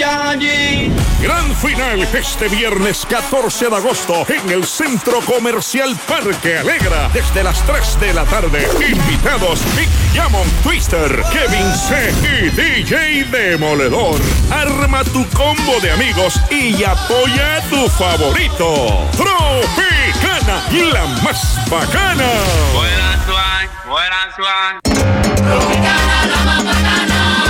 Gran final este viernes 14 de agosto en el Centro Comercial Parque Alegra desde las 3 de la tarde. Invitados Big Diamond Twister, Kevin C y DJ Demoledor. Arma tu combo de amigos y apoya a tu favorito. Tropicana, la más bacana. Buena swag. Tropicana, la más bacana.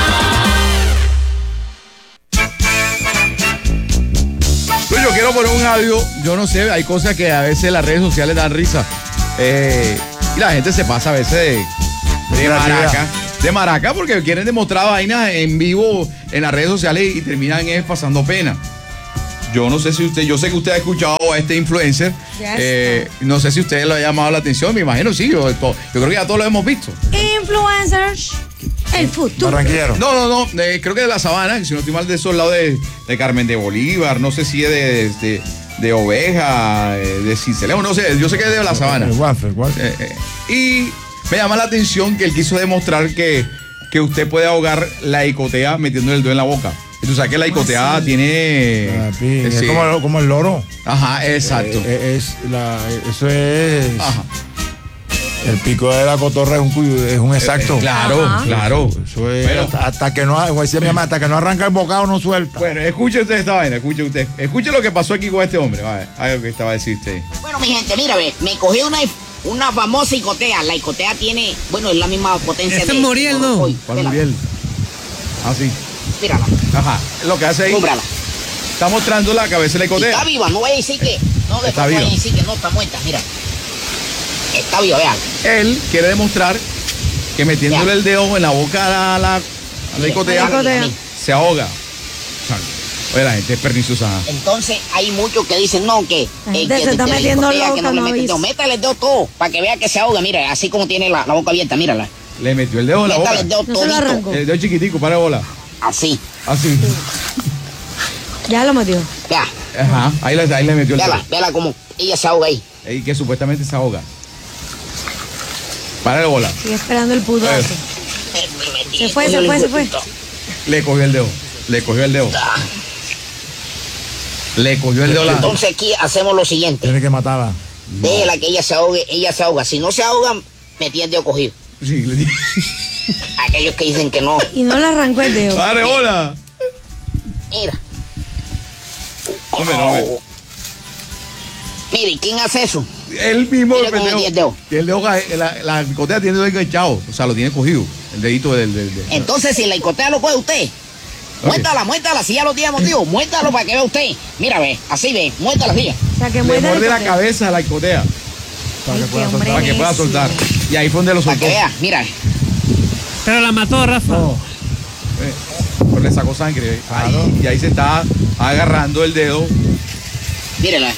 Yo quiero poner un audio, yo no sé, hay cosas que a veces las redes sociales dan risa. Y la gente se pasa a veces de maraca porque quieren demostrar vainas en vivo en las redes sociales y terminan pasando pena. Yo no sé si usted, yo sé que usted ha escuchado a este influencer, no sé si usted lo ha llamado la atención, me imagino sí, yo creo que ya todos lo hemos visto. Influencers, el futuro. Barranquillero. No, creo que de la Sabana, si no estoy mal, de esos lados de Carmen de Bolívar, no sé si es de Oveja, de Cincelejo, no sé, yo sé que es de la Sabana. Y me llama la atención que él quiso demostrar que usted puede ahogar la icotea metiendo el dedo en la boca. Tú sabes que la icotea tiene... Es como el loro. Ajá, exacto. Eso es... Ajá. El pico de la cotorra es un exacto. Claro. Eso es, bueno, hasta que no arranca el bocado no suelta. Bueno, escuche usted esta vaina, escuche lo que pasó aquí con este hombre. Algo que estaba a decir usted. Bueno, mi gente, mira, me cogí una famosa icotea. La icotea tiene, es la misma potencia de... Muriel, ¿no? ¿Cuál Muriel? Ah, sí. Mírala. Ajá, lo que hace ahí. Cúbrala. Está mostrando la cabeza de la icotea. Está viva, no vaya a decir que... No, está viva. No vaya a decir que no está muerta, mira. Está viva, vean. Él quiere demostrar que metiéndole el dedo en la boca a la icotea se ahoga. Oye, la gente es perniciosa. Entonces hay muchos que dicen que se está metiendo loca, que no le meten dedo. Métale el dedo todo para que vea que se ahoga. Mira, así como tiene la boca abierta, mírala. Le metió el dedo en la boca. Métale el dedo todito. El dedo chiquitico, para bola. Así. Ya lo metió. Ya. Ajá, ahí le metió el dedo. Véala como ella se ahoga ahí. Y que supuestamente se ahoga. Para de bola. Sigue esperando el pudazo. Se fue. Le cogió el dedo. Le cogió el dedo. Entonces aquí hacemos lo siguiente. Tiene que matarla. Déjela que ella se ahoga. Si no se ahoga, metí el dedo cogido. Sí, le dije. Aquellos que dicen que no. Y no le arrancó el dedo. Para de bola. Mira. Hombre. Mire, ¿quién hace eso? Él mismo. El dedo. La icotea tiene el dedo enganchado. O sea, lo tiene cogido. El dedito del... Entonces, si la icotea lo puede usted. Muéstrala, si ya lo tiene motivo. Muéstralo para que vea usted. Mira, ve, así ve, muéstrala, así. O sea, que le muerde la cabeza a la icotea. Para que pueda soltar. Y ahí fue donde lo soltó. Para que vea, mira. Pero la mató, Rafa. Pues le sacó sangre. Y ahí se está agarrando el dedo. Mírala.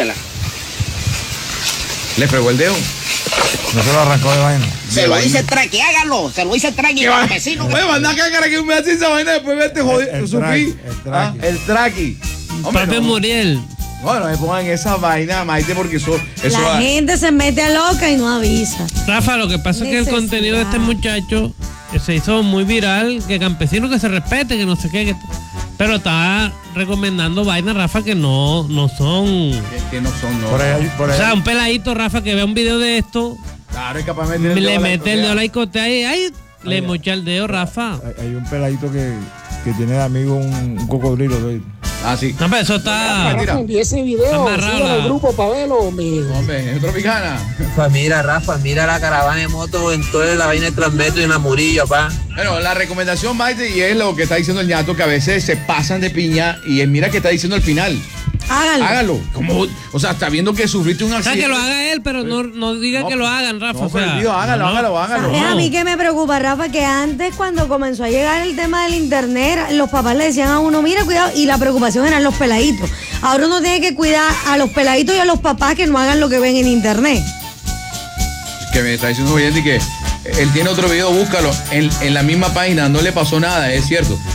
Le fregó el dedo. No se lo arrancó de vaina. Se lo dice Traqui, hágalo. Se lo dice Traqui, campesino. Oye, manda a cagar que me hace esa vaina después vete joder. El Traqui. Papi Muriel. Bueno, me pongan esa vaina, Maite, porque eso la gente se mete a loca y no avisa. Rafa, lo que pasa es que el contenido de este muchacho se hizo muy viral, que campesino que se respete, que no sé qué, pero está recomendando vainas, Rafa, que no son. Que no son, no. Por ahí. O sea, un peladito, Rafa, que vea un video de esto. Claro, es capaz de meter le mete el dedo a la icotea y ahí le mocha el dedo, Rafa. Hay un peladito que tiene de amigo un cocodrilo. Ah, sí. No, pero eso está. Envié ese video en el grupo para verlo, amigo. Hombre, es Tropicana. Pues mira, Rafa, mira la caravana de moto en toda la vaina de Transmetro y en la Murillo, papá. Bueno, la recomendación, Maite, y es lo que está diciendo el ñato, que a veces se pasan de piña y mira que está diciendo al final. Hágalo. Como, o sea, está viendo que sufriste un accidente. O sea, que lo haga él, pero no diga que lo hagan, Rafa. No, hágalo. ¿Sabes a mí que me preocupa, Rafa? Que antes, cuando comenzó a llegar el tema del internet, los papás le decían a uno, mira, cuidado, y la preocupación eran los peladitos. Ahora uno tiene que cuidar a los peladitos y a los papás que no hagan lo que ven en internet. Que me está diciendo oyente que él tiene otro video, búscalo, en la misma página, no le pasó nada, es cierto.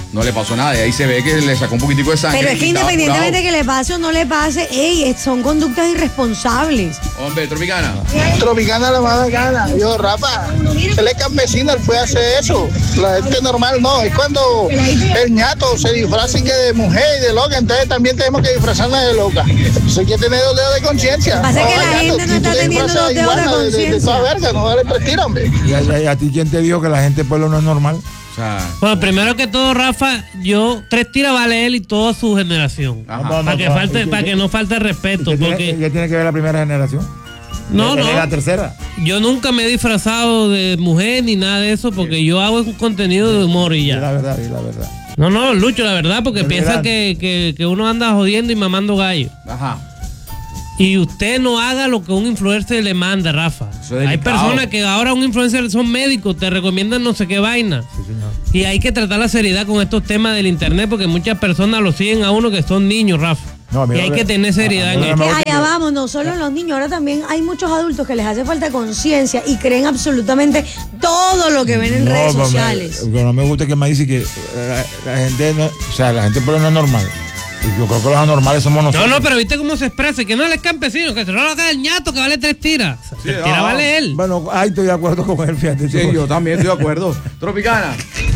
no le pasó nada. Y ahí se ve que le sacó un poquitico de sangre. Pero es que y estaba independientemente curado. que le pase o no le pase, son conductas irresponsables. Hombre, Tropicana. Tropicana la más gana. Yo, Rafa, él es campesino, él puede hacer eso. La gente normal no. Es cuando el ñato se disfraza que de mujer y de loca, entonces también tenemos que disfrazarnos de loca. Eso hay que tener los dedos de conciencia. Pasa que la gente no está teniendo los dedos de conciencia. De toda verga, no vale prestir, hombre. ¿Y a ti quién te dijo que la gente del pueblo no es normal? Bueno, primero que todo, Rafa, 3 tiras vale él y toda su generación. Para que no falte respeto. ¿Qué tiene que ver la primera generación? No. La tercera. Yo nunca me he disfrazado de mujer ni nada de eso porque yo hago un contenido de humor y ya. Y la verdad. No, Lucho, la verdad, porque piensa que uno anda jodiendo y mamando gallo. Ajá. Y usted no haga lo que un influencer le manda, Rafa. Hay personas que ahora un influencer son médicos, te recomiendan no sé qué vaina. Sí, señor. Y hay que tratar la seriedad con estos temas del internet porque muchas personas lo siguen a uno que son niños, Rafa. No, y hay que tener seriedad en esto. Allá vamos, no solo los niños, ahora también hay muchos adultos que les hace falta conciencia y creen absolutamente todo lo que ven en redes sociales. Lo que no me gusta es que me dice que la gente no, o sea, la gente pero no es normal. Yo creo que los anormales somos nosotros. No, pero viste cómo se expresa, que no él es campesino, que se lo haga el ñato que vale 3 tiras. 3 tiras vale él. Bueno, ahí estoy de acuerdo con él, fíjate. Sí, yo también estoy de acuerdo. Tropicana.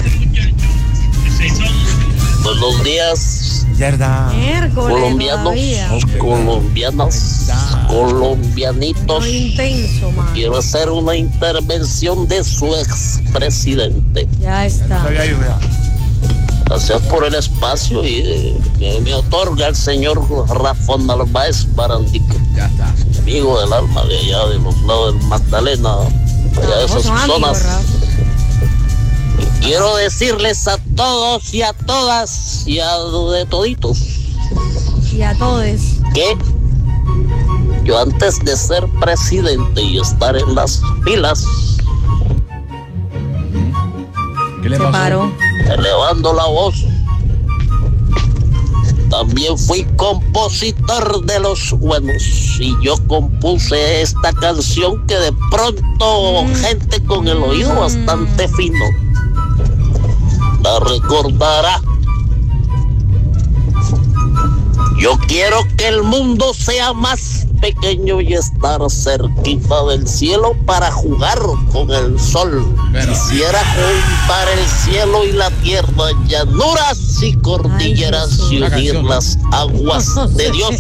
Buenos días. Colombianos, colombianas, colombianitos. Intenso, man. Quiero hacer una intervención de su expresidente. Ya está. Gracias por el espacio y que me otorga el señor Rafa Narváez Barandique. Ya está. Amigo del alma de allá, de los lados del Magdalena, allá de esas zonas. Y quiero decirles a todos y a todas y a de toditos. Y a todos. Que yo antes de ser presidente y estar en las filas, ¿qué le pasó? Elevando la voz, también fui compositor de los buenos y yo compuse esta canción que de pronto gente con el oído bastante fino la recordará. Yo quiero que el mundo sea más pequeño y estar cerquita del cielo para jugar con el sol. Quisiera juntar el cielo y la tierra, llanuras y cordilleras y unir las aguas de Dios.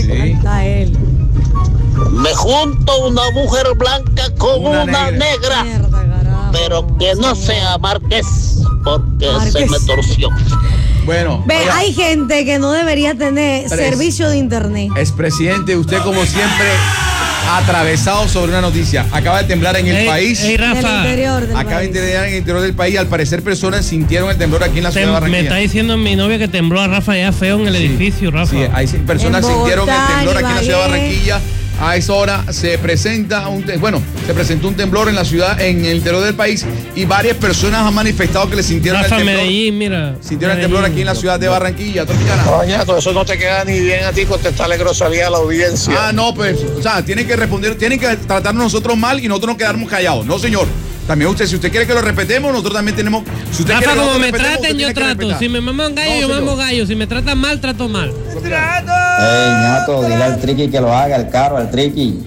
Me junto una mujer blanca con una negra, pero que no sea Márquez, porque se me torció. Bueno, hay gente que no debería tener servicio de internet. Expresidente, usted como siempre atravesado sobre una noticia. Acaba de temblar en el país. Rafa. Acaba de temblar en el interior del país. Al parecer personas sintieron el temblor aquí en la ciudad de Barranquilla. Me está diciendo mi novia que tembló a Rafa ya feo en el edificio, Rafa. Sí, hay personas que sintieron el temblor aquí en la ciudad de Barranquilla. A esa hora se presentó un temblor en la ciudad, en el interior del país, y varias personas han manifestado que le sintieron Rafa, el temblor. Medellín, mira. Sintieron el temblor aquí en la ciudad de Barranquilla, Tropicana. Todo eso no te queda ni bien a ti contestarle grosería a la audiencia. Ah, no, pues, o sea, tienen que responder, tienen que tratarnos nosotros mal y nosotros no quedarnos callados. No, señor. También usted, si usted quiere que lo respetemos, nosotros también tenemos. Si usted Rafa, quiere como me traten, yo trato. Si me maman gallo, yo mamo gallo. Si me tratan mal, trato mal. Ñato, dile al Triqui que lo haga, el carro, al Triqui.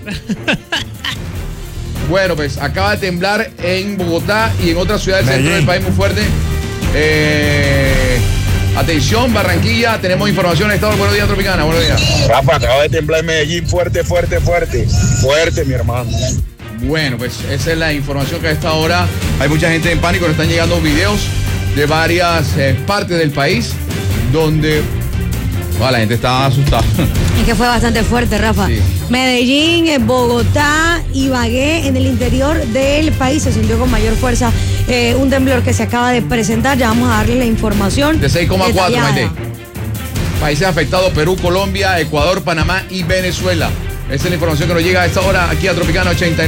Bueno, pues acaba de temblar en Bogotá y en otras ciudades del centro del país muy fuerte. Atención, Barranquilla, tenemos información a esta hora. Buenos días, Tropicana, buenos días. Rafa, acaba de temblar en Medellín, fuerte, mi hermano. Bueno, pues esa es la información que a esta hora hay mucha gente en pánico. Nos están llegando videos de varias partes del país donde la gente está asustada. Es que fue bastante fuerte, Rafa. Sí. Medellín, Bogotá, Ibagué, en el interior del país se sintió con mayor fuerza un temblor que se acaba de presentar. Ya vamos a darle la información. De 6,4, Maite. Países afectados: Perú, Colombia, Ecuador, Panamá y Venezuela. Esa es la información que nos llega a esta hora aquí a Tropicana 89.1.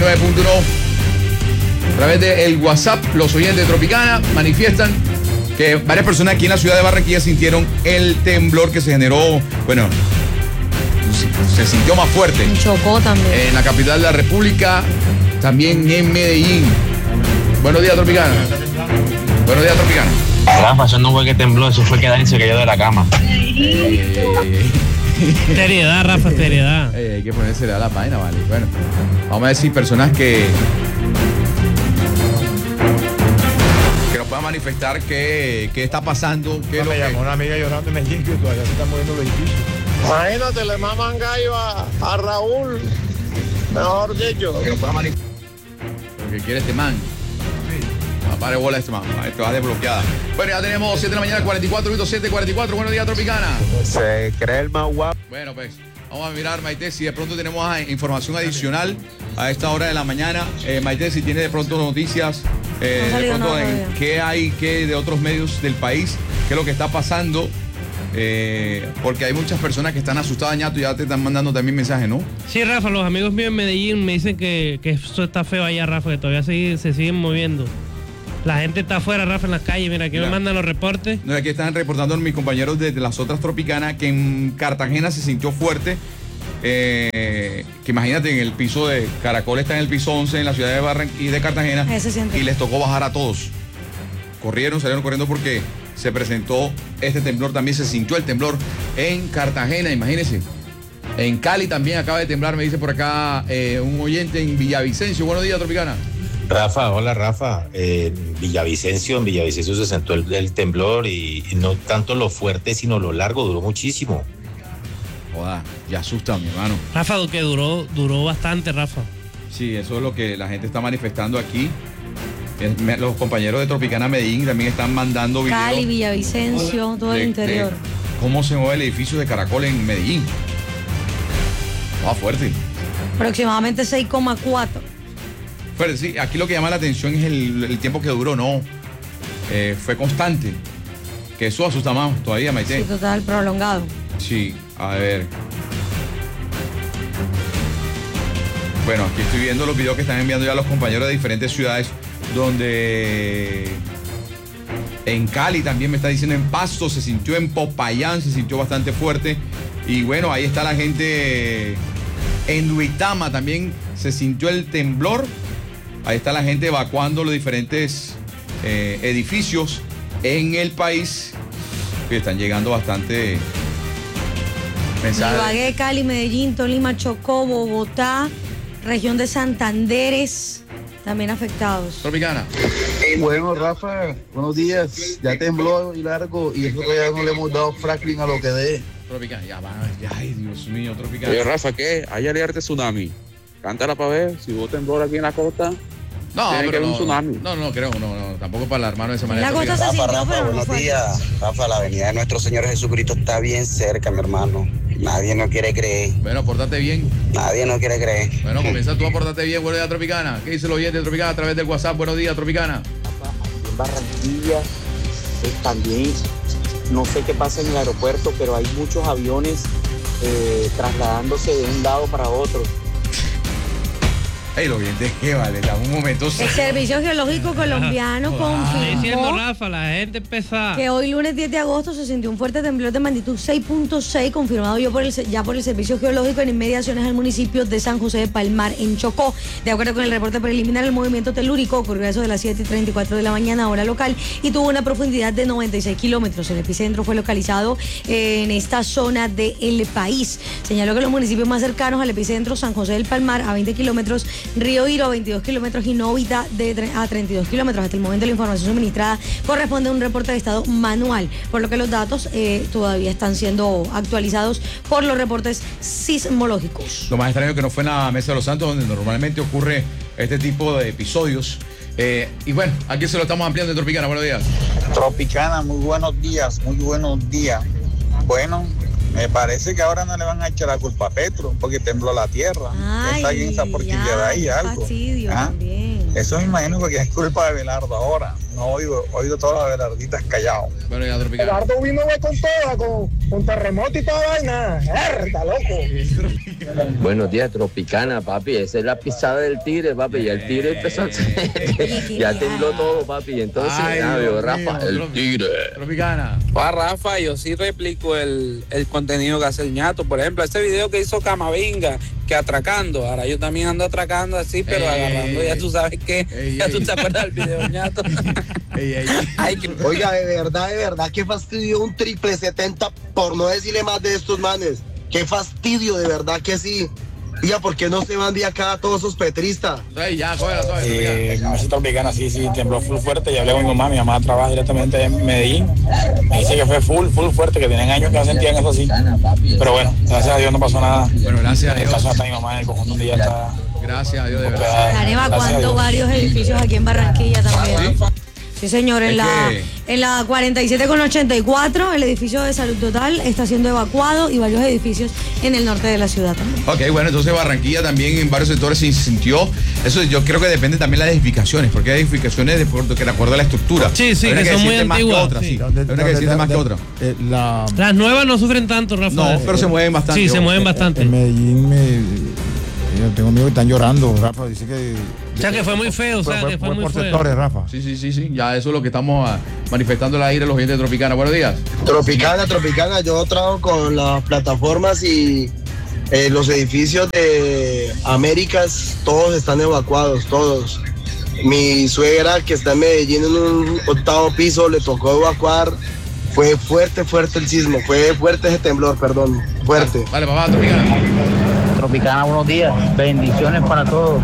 A través del WhatsApp, los oyentes de Tropicana manifiestan que varias personas aquí en la ciudad de Barranquilla sintieron el temblor que se generó, bueno, se sintió más fuerte. En Chocó también. En la capital de la República, también en Medellín. Buenos días, Tropicana. Buenos días, Tropicana. Rafa, eso no fue que tembló, eso fue que Dani se cayó de la cama. Seriedad, Rafa, seriedad. Hay que ponerse a la vaina, vale. Bueno, vamos a decir personas que nos puedan manifestar qué está pasando. Me llamó una amiga llorando en Medellín que todavía se están moviendo los edificios. Imagínate, le maman gallo a Raúl. Mejor dicho. Que nos pueda manifestar. Lo que quiere este man. Pare bola este man. Esto va desbloqueada. Bueno, ya tenemos 7 de la mañana, 44 minutos, 7:44. Buenos días, Tropicana. Se cree el más guapo. Bueno, pues vamos a mirar, Maite, si de pronto tenemos información adicional a esta hora de la mañana. Maite, si tiene de pronto noticias de pronto en qué hay de otros medios del país, qué es lo que está pasando. Porque hay muchas personas que están asustadas, Ñato, y ya te están mandando también mensajes, ¿no? Sí, Rafa, los amigos míos en Medellín me dicen que eso está feo allá, Rafa, que todavía se siguen moviendo. La gente está afuera, Rafa, en las calles. Mira, aquí me mandan los reportes. No, aquí están reportando mis compañeros de las otras Tropicanas que en Cartagena se sintió fuerte. Que imagínate, en el piso de Caracol está en el piso 11 en la ciudad de Barranquilla y de Cartagena. Y les tocó bajar a todos. Salieron corriendo porque se presentó este temblor. También se sintió el temblor en Cartagena, imagínense. En Cali también acaba de temblar, me dice por acá un oyente en Villavicencio. Buenos días, Tropicana. Rafa, hola Rafa. En Villavicencio se sentó el temblor y no tanto lo fuerte, sino lo largo, duró muchísimo. Joda, ya asusta, mi hermano. Rafa, que duró bastante, Rafa. Sí, eso es lo que la gente está manifestando aquí. Los compañeros de Tropicana Medellín también están mandando videos. Cali, Villavicencio, todo el interior. ¿Cómo se mueve el edificio de Caracol en Medellín? Fuerte. Aproximadamente 6,4. Pero sí, aquí lo que llama la atención es el tiempo que duró, ¿no? Fue constante. Que eso asusta más todavía, Maite. Sí, total, prolongado. Sí, a ver. Bueno, aquí estoy viendo los videos que están enviando ya los compañeros de diferentes ciudades, donde en Cali también me está diciendo, en Pasto se sintió, en Popayán se sintió bastante fuerte. Y bueno, ahí está la gente. En Duitama también se sintió el temblor. Ahí está la gente evacuando los diferentes edificios en el país, que están llegando bastante mensajes. Ibagué, Cali, Medellín, Tolima, Chocó, Bogotá, región de Santanderes, también afectados. Tropicana. Bueno, Rafa, buenos días. Ya tembló y largo y eso que ya no le hemos dado Franklin a lo que dé. Tropicana, ya, ay, Dios mío, Tropicana. Oye, Rafa, ¿qué? ¿Hay alerta de tsunami? Cántala para ver, si hubo temblor aquí en la costa. No, tiene que haber un tsunami. No creo, tampoco para alarmarnos de esa manera. La costa se sintió, Rafa, pero no buenos fue. días. Rafa, la avenida de nuestro Señor Jesucristo está bien cerca, mi hermano. Nadie nos quiere creer. Bueno, pórtate bien. Nadie nos quiere creer. Bueno, comienza tú a portarte bien. Buenos días, Tropicana. ¿Qué dice el oyente de Tropicana a través del WhatsApp? Buenos días, Tropicana. Aquí en Barranquilla también, no sé qué pasa en el aeropuerto, pero hay muchos aviones trasladándose de un lado para otro. Ey, lo bien de qué vale, dame un momento. El Servicio Geológico Colombiano Diciendo, confirmó Rafa, la gente pesada. que hoy lunes 10 de agosto se sintió un fuerte temblor de magnitud 6.6 confirmado ya por el Servicio Geológico en inmediaciones al municipio de San José de Palmar, en Chocó. De acuerdo con el reporte preliminar, el movimiento telúrico ocurrió a eso de las 7:34 de la mañana, hora local, y tuvo una profundidad de 96 kilómetros. El epicentro fue localizado en esta zona del país. Señaló que los municipios más cercanos al epicentro, San José del Palmar, a 20 kilómetros, Río Hiro a 22 kilómetros y Novita a 32 kilómetros. Hasta el momento la información suministrada corresponde a un reporte de estado manual, por lo que los datos todavía están siendo actualizados por los reportes sismológicos. Lo más extraño es que no fue en la Mesa de los Santos, donde normalmente ocurre este tipo de episodios. Y bueno, aquí se lo estamos ampliando en Tropicana. Buenos días. Tropicana, muy buenos días, muy buenos días. Bueno, me parece que ahora no le van a echar la culpa a Petro porque tembló la tierra. Está en esa porquilla de ahí algo. Fastidio también. Eso me imagino que es culpa de Belardo ahora. No oigo todas las Belarditas callados. Bueno, ya, Tropicana. Belardo vino con toda, con terremoto y toda vaina. Está loco. Buenos días, Tropicana, papi. Esa es la pisada del tigre, papi. Y el tigre empezó a ya tembló todo, papi. Entonces, Rafa, el tigre. Tropicana. Rafa, yo sí replico el contenido que hace el ñato. Por ejemplo, ese video que hizo Camavinga, que atracando. Ahora yo también ando atracando así, pero agarrando, ya tú sabes que, ya tú te acuerdas del video, ñato. Oiga, de verdad, qué fastidio un 770, por no decirle más de estos manes. Qué fastidio, de verdad que sí. Diga, ¿por qué no se van de acá todos esos petristas? Comercio Tropicana, sí, tembló full fuerte. Ya hablé con mi mamá trabaja directamente en Medellín. Me dice que fue full fuerte, que tenían años que no sentían eso así. Pero bueno, gracias a Dios no pasó nada. Bueno, gracias a Dios. Hasta mi mamá en el conjunto un día está. Gracias a Dios, de verdad. Están evacuando varios edificios aquí en Barranquilla también. Sí, señor, en la 47 con 84, el edificio de Salud Total está siendo evacuado y varios edificios en el norte de la ciudad también. Ok, bueno, entonces Barranquilla también en varios sectores se sintió. Eso yo creo que depende también de las edificaciones, porque hay edificaciones de acuerdo a la estructura. Sí, que son muy antiguas. Hay una que siente más que otra. Las nuevas no sufren tanto, Rafa. No, pero se mueven bastante. Sí, se mueven bastante. En Medellín yo tengo amigos que están llorando, Rafa, dice que... O sea, que fue muy feo, que fue muy por feo. sectores, Rafa. Sí, ya eso es lo que estamos manifestando al aire los oyentes de Tropicana. Buenos días. Tropicana, yo trabajo con las plataformas y los edificios de Américas, todos están evacuados, todos. Mi suegra, que está en Medellín en un 8º piso, le tocó evacuar. Fue fuerte el sismo, fue fuerte ese temblor, perdón, fuerte. Vale, papá, Tropicana. Tropicana, buenos días. Bendiciones para todos.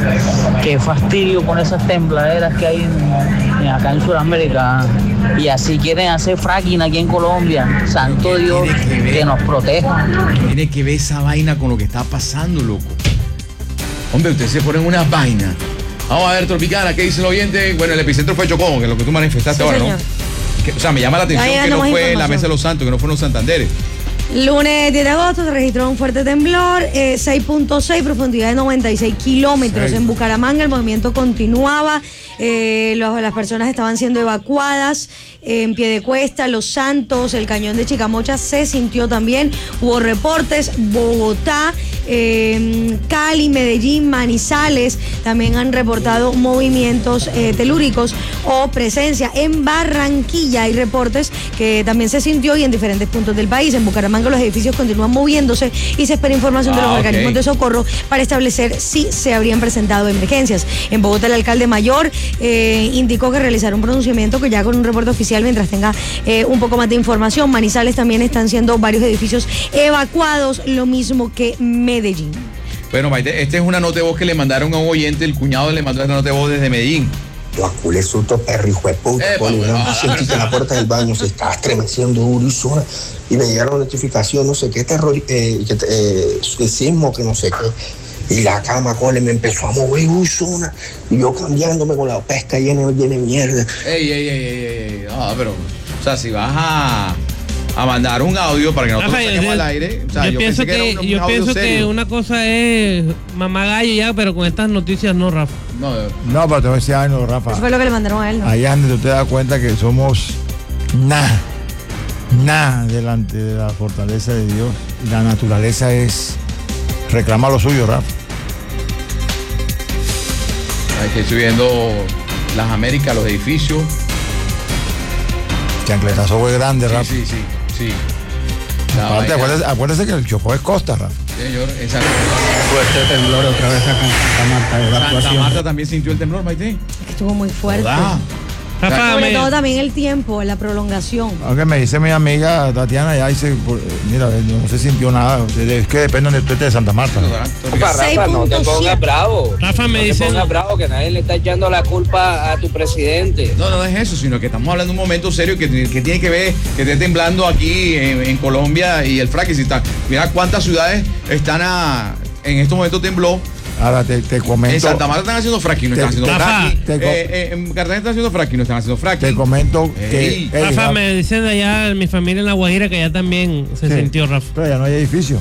Qué fastidio con esas tembladeras que hay acá en Sudamérica. Y así quieren hacer fracking aquí en Colombia. Santo Dios, que nos proteja. Tiene que ver esa vaina con lo que está pasando, loco. Hombre, ustedes se ponen unas vainas. Vamos a ver, Tropicana, ¿qué dice el oyente? Bueno, el epicentro fue Chocó, que es lo que tú manifestaste ahora, señor. ¿no? O sea, me llama la atención que no fue la Mesa de los Santos, que no fueron los Santanderes. Lunes 10 de agosto se registró un fuerte temblor, 6.6, profundidad de 96 kilómetros. En Bucaramanga el movimiento continuaba, las personas estaban siendo evacuadas en Piedecuesta, Los Santos, el cañón de Chicamocha se sintió también. Hubo reportes, Bogotá, Cali, Medellín, Manizales también han reportado movimientos telúricos o presencia. En Barranquilla hay reportes que también se sintió y en diferentes puntos del país. En Bucaramanga los edificios continúan moviéndose y se espera información de los organismos de socorro para establecer si se habrían presentado emergencias. En Bogotá el alcalde mayor indicó que realizará un pronunciamiento que ya con un reporte oficial mientras tenga un poco más de información. Manizales también están siendo varios edificios evacuados, lo mismo que Medellín. Bueno, Maite, esta es una nota de voz que le mandaron a un oyente, el cuñado le mandó esta nota de voz desde Medellín. Yo aculé susto perro hijo de puta, sentí que la puerta del baño se estaba estremeciendo duro y me llegaron notificación, no sé qué terror, sismo, que no sé qué. Y la cama, cole, me empezó a mover, y yo cambiándome con la pesca llena de mierda. No, pero, o sea, si vas a mandar un audio para que nosotros lo saquemos al aire. O sea, yo pienso que una cosa es mamá gallo ya, pero con estas noticias no, Rafa. No, pero te voy a decir algo, Rafa. Eso fue lo que le mandaron a él, ¿no? Ahí es donde tú te das cuenta que somos nada delante de la fortaleza de Dios. La naturaleza es reclamar lo suyo, Rafa. Hay que ir subiendo las Américas, los edificios. Chancletazo fue grande, Rafa. Sí. Aparte, acuérdese que el Chocó es costa, Rafa. Señor, exacto. Fuerte temblor otra vez acá en Santa Marta. Santa Marta también sintió el temblor, Maite. Estuvo muy fuerte. ¿Verdad? Sobre todo también el tiempo, la prolongación. Aunque me dice mi amiga Tatiana, ya dice, mira, no se sintió nada. Es que depende de usted de Santa Marta. Rafa, no te pongas bravo. Rafa, me dice. No te pongas bravo, que nadie le está echando la culpa a tu presidente. No es eso, sino que estamos hablando de un momento serio que tiene que ver que esté temblando aquí en Colombia y el fracking. Mira cuántas ciudades están en estos momentos tembló. Ahora te comento. En Santa Marta están haciendo fracking, no están haciendo fracking. En Cartagena están haciendo fracking, no están haciendo fracking. Te comento que. Rafa, me dicen de allá, mi familia en La Guajira, que allá también se sintió, Rafa. Pero ya no hay edificio.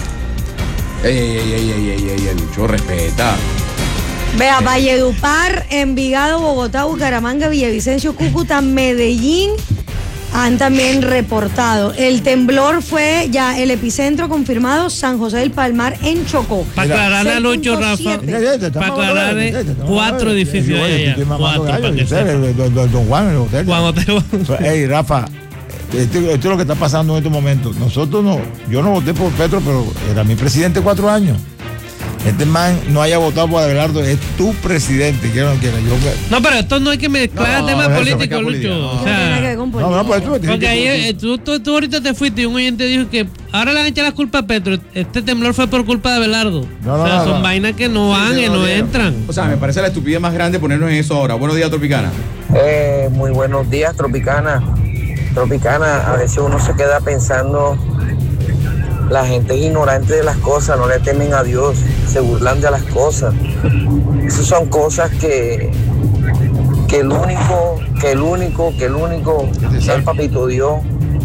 Lucho, respeta. Vea, Valledupar, Envigado, Bogotá, Bucaramanga, Villavicencio, Cúcuta, Medellín han también reportado. El temblor fue ya el epicentro confirmado, San José del Palmar en Chocó. Para aclararle al 8, Rafa. Para aclararle 4 edificios allá. 4 para que sepa. Don Juan, el hotel. Juan Hotel. Ey, Rafa, esto es lo que está pasando en estos momentos. Yo no voté por Petro, pero era mi presidente 4 años. este man no haya votado por Abelardo, es tu presidente, quiera o no quiera. No, pero esto no hay que mezclar temas políticos, Lucho. O sea, porque ahí tú ahorita te fuiste y un oyente dijo que ahora le han echado la culpa a Petro. Este temblor fue por culpa de Abelardo. Son vainas que no van y no entran. O sea, me parece la estupidez más grande ponernos en eso ahora. Buenos días, Tropicana. Muy buenos días, Tropicana. Tropicana, a veces uno se queda pensando, la gente es ignorante de las cosas, no le temen a Dios, se burlan de las cosas. Esas son cosas que el único es el Papito Dios,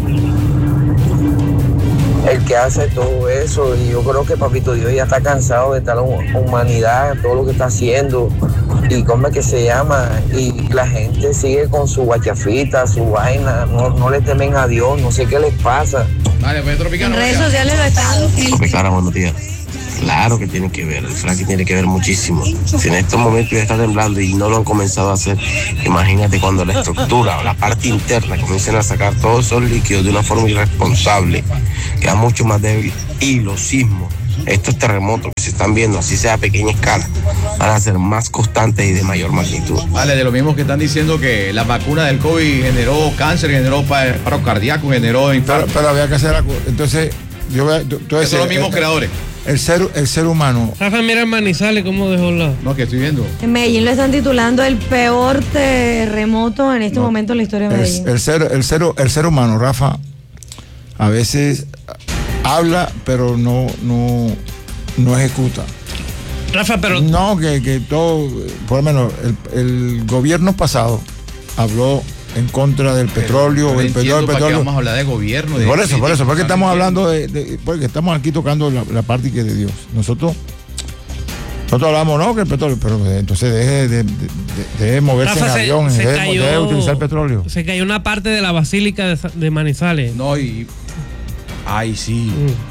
el que hace todo eso. Y yo creo que Papito Dios ya está cansado de esta humanidad, todo lo que está haciendo. Y cómo es que se llama, y la gente sigue con su guachafita, su vaina, no le temen a Dios, no sé qué les pasa. Vale, pues Tropicana. En redes sociales lo están. Tropicana, buenos días. Claro que tiene que ver, el fracking tiene que ver muchísimo. Si en estos momentos ya está temblando y no lo han comenzado a hacer, imagínate cuando la estructura o la parte interna comiencen a sacar todos esos líquidos de una forma irresponsable, queda mucho más débil. Y los sismos, estos terremotos que se están viendo, así sea a pequeña escala, van a ser más constantes y de mayor magnitud. Vale, de lo mismo que están diciendo que la vacuna del COVID generó cáncer, generó paro cardíaco, generó infarto. Pero había que hacer algo. Entonces, son los mismos creadores. El ser humano. Rafa, mira en Manizales cómo dejó la. No, que estoy viendo. En Medellín lo están titulando el peor terremoto en este momento en la historia de Medellín. El ser humano, Rafa, a veces habla, pero no ejecuta. Rafa, pero. No, que todo, por lo menos, el gobierno pasado habló en contra del petróleo, el petróleo. Vamos a hablar de gobierno. Por eso, porque estamos hablando porque estamos aquí tocando la parte que de Dios. Nosotros hablamos, no, que el petróleo, pero entonces deje de moverse Rafa, en avión, deje de utilizar petróleo. Se cayó una parte de la basílica de Manizales. No, y. Ay, sí.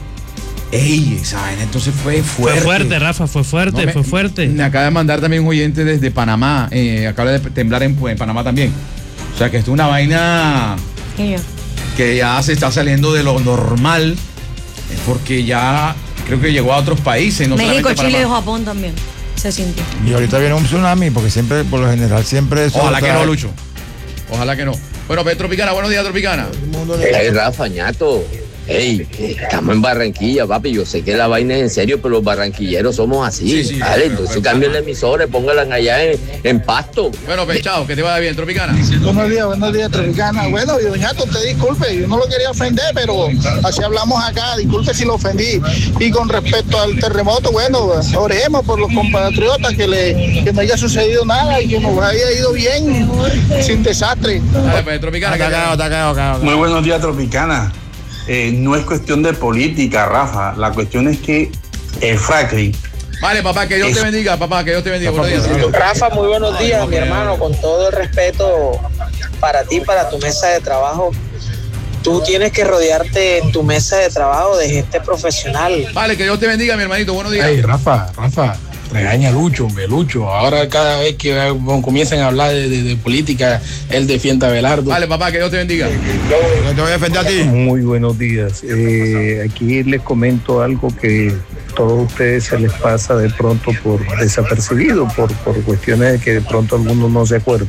Ey, esa vaina entonces fue fuerte. Fue fuerte, Rafa, fue fuerte. Me acaba de mandar también un oyente desde Panamá. Acaba de temblar en Panamá también. O sea que esto es una vaina que ya se está saliendo de lo normal, porque ya creo que llegó a otros países. No México, Chile y Japón también se sintió. Y ahorita viene un tsunami, porque siempre, por lo general, siempre eso. Ojalá que no, Lucho. Ojalá que no. Bueno, Tropicana, buenos días, Tropicana. Hey, Rafa, ñato. Hey, estamos en Barranquilla, papi. Yo sé que la vaina es en serio, pero los barranquilleros somos así. Sí, vale, entonces cambien la emisora, pónganla allá en Pasto. Bueno, pues chao, que te vaya bien, Tropicana. Buenos días, Tropicana. Bueno, yo, ñato, te disculpe, yo no lo quería ofender, pero así hablamos acá. Disculpe si lo ofendí. Y con respecto al terremoto, bueno, oremos por los compatriotas que no haya sucedido nada y que nos haya ido bien, sin desastre. Dale, pues, Tropicana. Muy buenos días, Tropicana. No es cuestión de política, Rafa. La cuestión es que el fracking. Vale, papá, que Dios te bendiga, papá, que Dios te bendiga. Buenos días. Rafa, muy buenos días, mi hermano. Con todo el respeto para ti, para tu mesa de trabajo. Tú tienes que rodearte en tu mesa de trabajo de gente profesional. Vale, que Dios te bendiga, mi hermanito. Buenos días. Hey, Rafa, regaña a Lucho, Lucho. Ahora cada vez que comiencen a hablar de política, él defiende a Abelardo. Vale, papá, que Dios te bendiga. Te voy a defender a ti. Muy buenos días. Aquí les comento algo que a todos ustedes se les pasa de pronto por desapercibido, por cuestiones de que de pronto algunos no se acuerdan.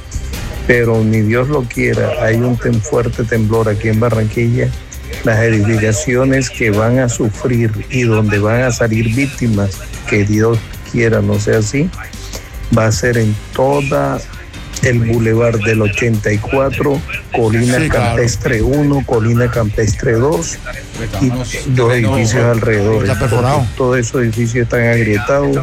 Pero ni Dios lo quiera, hay un fuerte temblor aquí en Barranquilla. Las edificaciones que van a sufrir y donde van a salir víctimas, que Dios quiera no sea así, va a ser en toda el bulevar del 84, Colina Campestre 1, Colina Campestre 2 y dos edificios alrededor. Todos esos edificios están agrietados.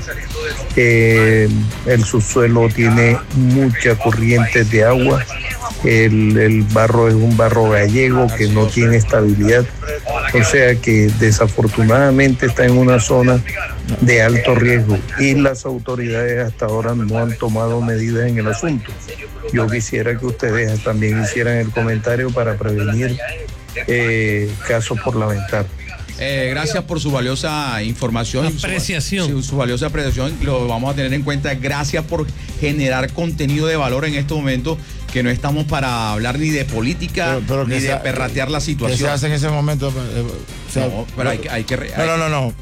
El subsuelo tiene mucha corriente de agua. El barro es un barro gallego que no tiene estabilidad, o sea que desafortunadamente está en una zona de alto riesgo y las autoridades hasta ahora no han tomado medidas en el asunto. Yo quisiera que ustedes también hicieran el comentario para prevenir casos por lamentar. Gracias por su valiosa información. Apreciación. Su valiosa apreciación, lo vamos a tener en cuenta. Gracias por generar contenido de valor en estos momentos, que no estamos para hablar ni de política, pero ni de perratear la situación. ¿Qué se hace en ese momento? No, pero hay que no.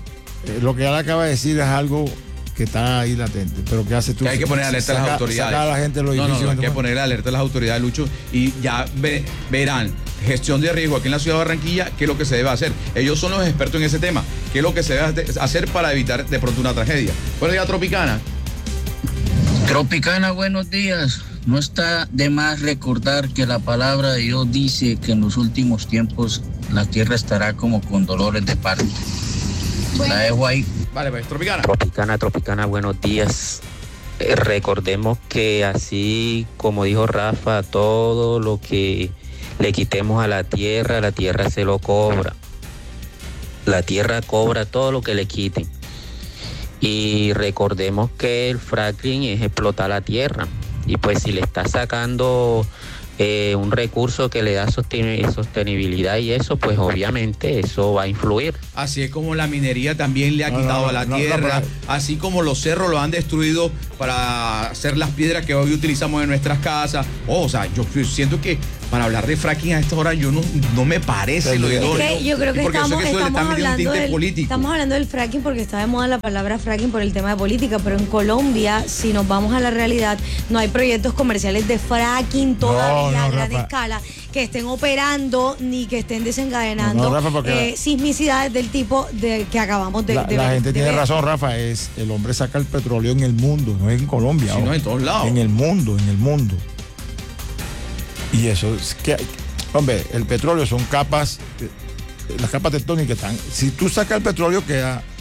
lo que él acaba de decir es algo que está ahí latente, pero ¿qué hace tú? Que hay que poner alerta a las autoridades. Sacar a la gente de los edificios. No, hay que poner alerta a las autoridades, Lucho, y ya verán gestión de riesgo aquí en la ciudad de Barranquilla, qué es lo que se debe hacer. Ellos son los expertos en ese tema, qué es lo que se debe hacer para evitar de pronto una tragedia. Buenos días, Tropicana. Tropicana, buenos días. No está de más recordar que la palabra de Dios dice que en los últimos tiempos la tierra estará como con dolores de parto. La dejo ahí. Vale, pues, Tropicana. Tropicana, buenos días. Recordemos que así como dijo Rafa, todo lo que le quitemos a la tierra se lo cobra. La tierra cobra todo lo que le quiten. Y recordemos que el fracking es explotar la tierra. Y pues si le está sacando un recurso que le da sostenibilidad y eso, pues obviamente eso va a influir. Así es como la minería también le ha quitado a la tierra, así como los cerros lo han destruido para hacer las piedras que hoy utilizamos en nuestras casas. O sea, yo siento que para hablar de fracking a esta hora yo no me parece lo idóneo. Yo creo que estamos hablando del fracking porque está de moda la palabra fracking por el tema de política, pero en Colombia, si nos vamos a la realidad, no hay proyectos comerciales de fracking todavía a gran escala que estén operando ni que estén desencadenando sismicidades del tipo que acabamos de ver. La gente tiene razón, Rafa, el hombre saca el petróleo en el mundo, no es en Colombia. Sí, no, en todos lados. En el mundo. Y eso es que, hombre, el petróleo son capas, las capas tectónicas están. Si tú sacas el petróleo, queda